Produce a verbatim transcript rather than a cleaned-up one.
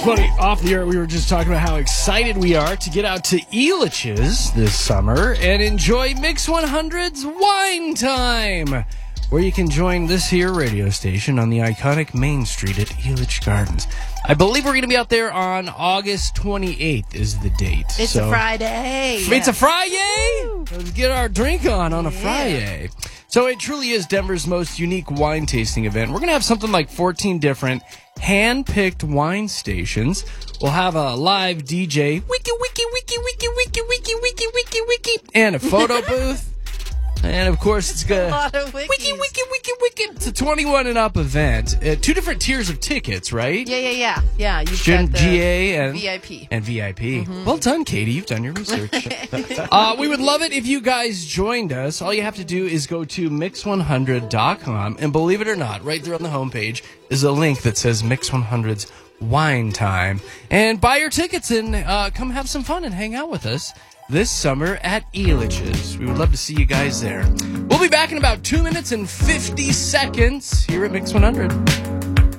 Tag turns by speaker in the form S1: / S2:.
S1: funny. Off the air, we were just talking about how excited we are to get out to Elitch's this summer and enjoy Mix one hundred's Wine Time, where you can join this here radio station on the iconic Main Street at Elitch Gardens. I believe we're going to be out there on August twenty-eighth is the date.
S2: It's so, a Friday.
S1: It's a Friday? Woo. Let's get our drink on on a yeah. Friday. So it truly is Denver's most unique wine tasting event. We're going to have something like fourteen different hand-picked wine stations. We'll have a live D J, wiki, wiki, wiki, wiki, wiki, wiki, wiki, wiki, wiki, and a photo booth. And, of course, it's going to... Wiki, wiki, wiki, wiki. It's a twenty-one and up event. Uh, two different tiers of tickets, right?
S2: Yeah, yeah, yeah. Yeah, you've
S1: Student
S2: got the
S1: G A and
S2: V I P.
S1: And V I P. Mm-hmm. Well done, Katie. You've done your research. uh, we would love it if you guys joined us. All you have to do is go to mix one hundred dot com. And believe it or not, right there on the homepage is a link that says Mix one hundred's Wine Time. And buy your tickets and uh, come have some fun and hang out with us this summer at Elitch's. We would love to see you guys there. We'll be back in about two minutes and fifty seconds here at Mix one hundred.